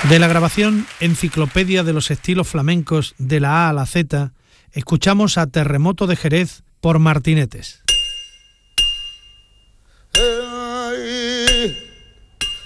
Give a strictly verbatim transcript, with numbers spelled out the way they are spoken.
De la grabación Enciclopedia de los estilos flamencos de la A a la Z, escuchamos a Terremoto de Jerez por Martinetes.